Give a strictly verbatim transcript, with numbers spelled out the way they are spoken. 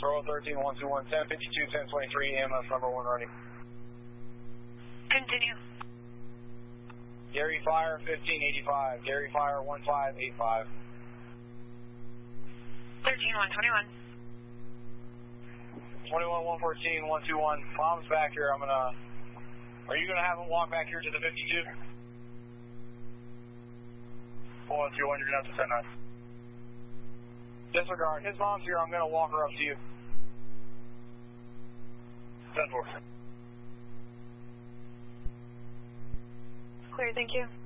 Roll thirteen one two one, ten fifty-two, ten twenty-three, E M S number one running. Continue. Gary Fire fifteen eighty-five, Gary Fire one five eight five. thirteen one twenty-one. twenty-one one fourteen, one two one, Mom's back here, I'm gonna, are you gonna have him walk back here to the fifty-two? one two one, you're gonna have to send nine. Disregard, his mom's here, I'm gonna walk her up to you. ten four. Clear, thank you.